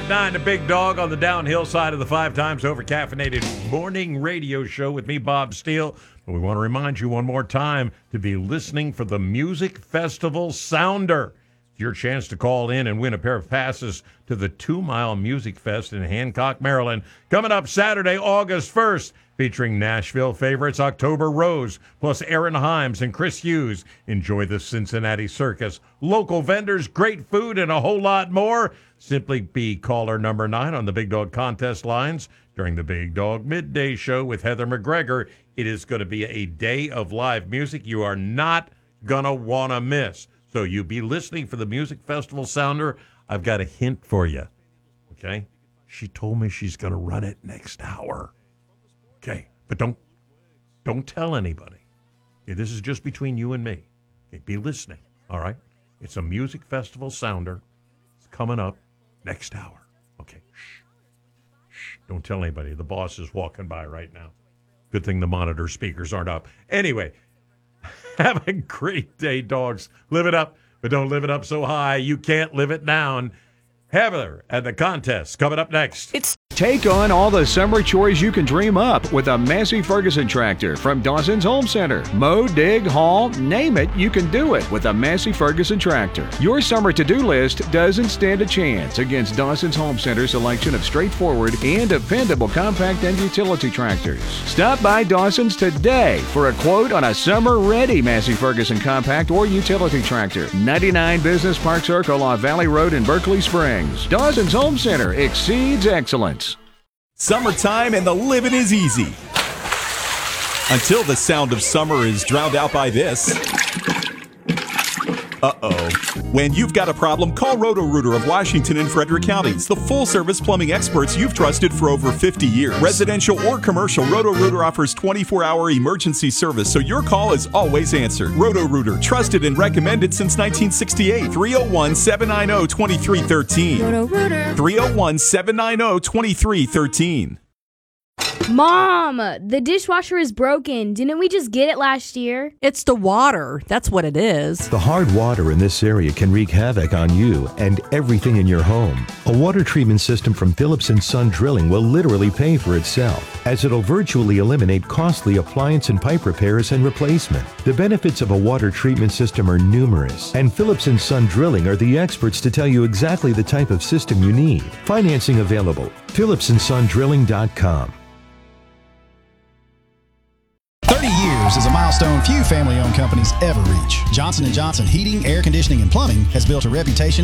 9, the Big Dog on the downhill side of the 5 times over caffeinated morning radio show with me, Bob Steele. But we want to remind you one more time to be listening for the Music Festival Sounder. It's your chance to call in and win a pair of passes to the 2 Mile Music Fest in Hancock, Maryland. Coming up Saturday, August 1st. Featuring Nashville favorites October Rose, plus Aaron Himes and Chris Hughes. Enjoy the Cincinnati Circus, local vendors, great food, and a whole lot more. Simply be caller number 9 on the Big Dog contest lines during the Big Dog Midday Show with Heather McGregor. It is going to be a day of live music you are not going to want to miss. So you be listening for the Music Festival Sounder. I've got a hint for you, okay? She told me she's going to run it next hour. Okay, but don't tell anybody. Okay, this is just between you and me. Okay, be listening, all right? It's a Music Festival Sounder. It's coming up next hour. Okay, shh. Don't tell anybody. The boss is walking by right now. Good thing the monitor speakers aren't up. Anyway, have a great day, dogs. Live it up, but don't live it up so high you can't live it down. Heather at the contest coming up next. Take on all the summer chores you can dream up with a Massey Ferguson tractor from Dawson's Home Center. Mow, dig, haul, name it, you can do it with a Massey Ferguson tractor. Your summer to-do list doesn't stand a chance against Dawson's Home Center's selection of straightforward and dependable compact and utility tractors. Stop by Dawson's today for a quote on a summer-ready Massey Ferguson compact or utility tractor. 99 Business Park Circle off Valley Road in Berkeley Springs. Dawson's Home Center exceeds excellence. Summertime and the living is easy. Until the sound of summer is drowned out by this. Uh-oh. When you've got a problem, call Roto-Rooter of Washington and Frederick counties, the full-service plumbing experts you've trusted for over 50 years. Residential or commercial, Roto-Rooter offers 24-hour emergency service, so your call is always answered. Roto-Rooter, trusted and recommended since 1968. 301-790-2313. Roto-Rooter. 301-790-2313. Mom, the dishwasher is broken. Didn't we just get it last year? It's the water. That's what it is. The hard water in this area can wreak havoc on you and everything in your home. A water treatment system from Phillips & Son Drilling will literally pay for itself, as it'll virtually eliminate costly appliance and pipe repairs and replacement. The benefits of a water treatment system are numerous, and Phillips & Son Drilling are the experts to tell you exactly the type of system you need. Financing available. PhillipsandSonDrilling.com. 30 years is a milestone few family-owned companies ever reach. Johnson & Johnson Heating, Air Conditioning, and Plumbing has built a reputation